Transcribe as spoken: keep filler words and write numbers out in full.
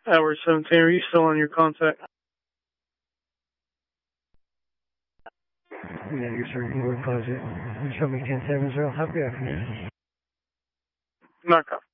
Hour seventeen, are you still on your contact? Yeah, you're starting to close it. Show me ten seven zero. Happy afternoon. Not copy.